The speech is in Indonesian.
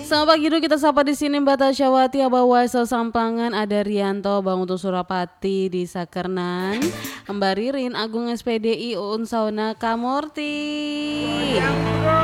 Selamat pagi dulu kita sapa di sini Mbak Tasyawati, Abah Waisel Sampangan, ada Rianto, Bang Untuk Surapati di Sakernan, Mbak Ririn, Agung SPDI, Uun Sauna, Kamorti.